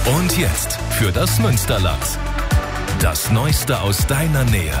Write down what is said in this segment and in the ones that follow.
Und jetzt für das Münsterland. Das Neueste aus deiner Nähe.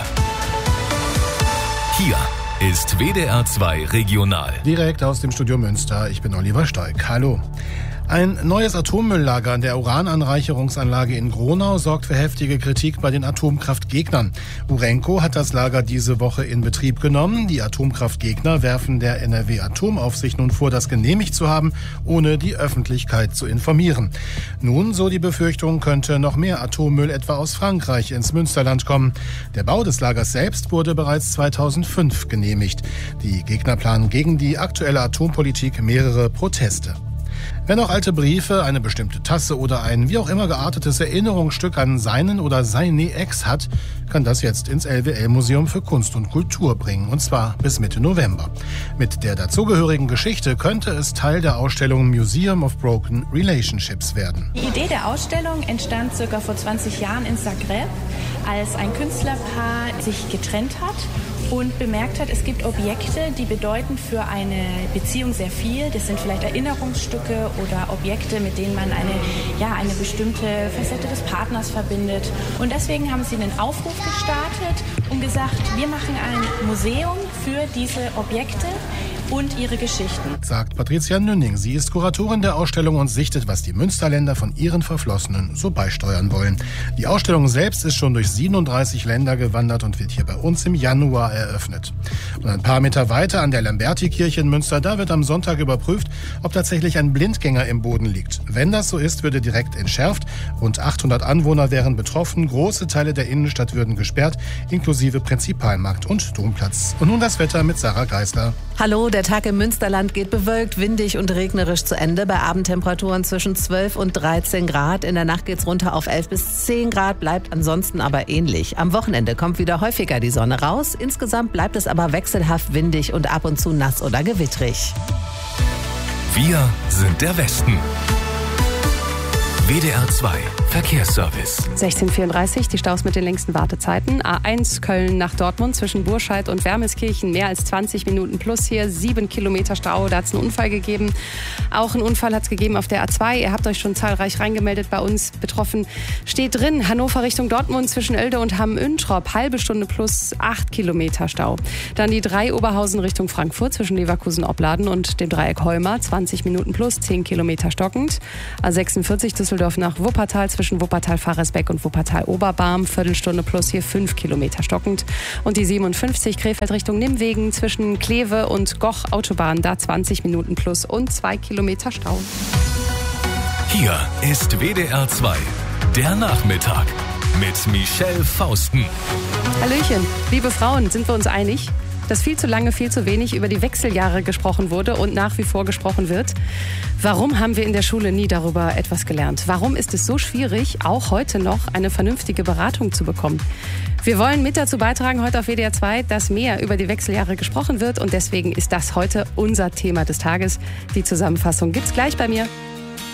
Hier ist WDR 2 Regional. Direkt aus dem Studio Münster. Ich bin Oliver Steig. Hallo. Ein neues Atommülllager an der Urananreicherungsanlage in Gronau sorgt für heftige Kritik bei den Atomkraftgegnern. Urenco hat das Lager diese Woche in Betrieb genommen. Die Atomkraftgegner werfen der NRW-Atomaufsicht nun vor, das genehmigt zu haben, ohne die Öffentlichkeit zu informieren. Nun, so die Befürchtung, könnte noch mehr Atommüll etwa aus Frankreich ins Münsterland kommen. Der Bau des Lagers selbst wurde bereits 2005 genehmigt. Die Gegner planen gegen die aktuelle Atompolitik mehrere Proteste. Wer noch alte Briefe, eine bestimmte Tasse oder ein wie auch immer geartetes Erinnerungsstück an seinen oder seine Ex hat, kann das jetzt ins LWL-Museum für Kunst und Kultur bringen, und zwar bis Mitte November. Mit der dazugehörigen Geschichte könnte es Teil der Ausstellung Museum of Broken Relationships werden. Die Idee der Ausstellung entstand ca. vor 20 Jahren in Zagreb, als ein Künstlerpaar sich getrennt hat und bemerkt hat, es gibt Objekte, die bedeuten für eine Beziehung sehr viel. Das sind vielleicht Erinnerungsstücke oder Objekte, mit denen man eine bestimmte Facette des Partners verbindet. Und deswegen haben sie einen Aufruf gestartet und gesagt, wir machen ein Museum für diese Objekte und ihre Geschichten. Sagt Patricia Nünning. Sie ist Kuratorin der Ausstellung und sichtet, was die Münsterländer von ihren Verflossenen so beisteuern wollen. Die Ausstellung selbst ist schon durch 37 Länder gewandert und wird hier bei uns im Januar eröffnet. Und ein paar Meter weiter an der Lamberti-Kirche in Münster, da wird am Sonntag überprüft, ob tatsächlich ein Blindgänger im Boden liegt. Wenn das so ist, würde direkt entschärft. Rund 800 Anwohner wären betroffen. Große Teile der Innenstadt würden gesperrt, inklusive Prinzipalmarkt und Domplatz. Und nun das Wetter mit Sarah Geisler. Hallo, der Tag im Münsterland geht bewölkt, windig und regnerisch zu Ende. Bei Abendtemperaturen zwischen 12 und 13 Grad. In der Nacht geht's runter auf 11 bis 10 Grad, bleibt ansonsten aber ähnlich. Am Wochenende kommt wieder häufiger die Sonne raus. Insgesamt bleibt es aber wechselhaft windig und ab und zu nass oder gewittrig. Wir sind der Westen. WDR 2 Verkehrsservice. 16:34, die Staus mit den längsten Wartezeiten. A1 Köln nach Dortmund zwischen Burscheid und Wermelskirchen. Mehr als 20 Minuten plus hier. 7 Kilometer Stau. Da hat es einen Unfall gegeben. Auch einen Unfall hat es gegeben auf der A2. Ihr habt euch schon zahlreich reingemeldet bei uns. Betroffen steht drin. Hannover Richtung Dortmund zwischen Oelde und Hamm-Üntrop. Halbe Stunde plus 8 Kilometer Stau. Dann die 3 Oberhausen Richtung Frankfurt zwischen Leverkusen-Opladen und dem Dreieck Heuma. 20 Minuten plus 10 Kilometer stockend. A46 Düsseldorf nach Wuppertal zwischen Wuppertal-Faresbeck und Wuppertal-Oberbarm. Viertelstunde plus hier 5 Kilometer stockend. Und die 57 Krefeld Richtung Nimwegen zwischen Kleve und Goch Autobahn. Da 20 Minuten plus und 2 Kilometer Stau. Hier ist WDR 2, der Nachmittag mit Michelle Fausten. Hallöchen, liebe Frauen, sind wir uns einig, dass viel zu lange, viel zu wenig über die Wechseljahre gesprochen wurde und nach wie vor gesprochen wird? Warum haben wir in der Schule nie darüber etwas gelernt? Warum ist es so schwierig, auch heute noch eine vernünftige Beratung zu bekommen? Wir wollen mit dazu beitragen, heute auf WDR 2, dass mehr über die Wechseljahre gesprochen wird. Und deswegen ist das heute unser Thema des Tages. Die Zusammenfassung gibt's gleich bei mir.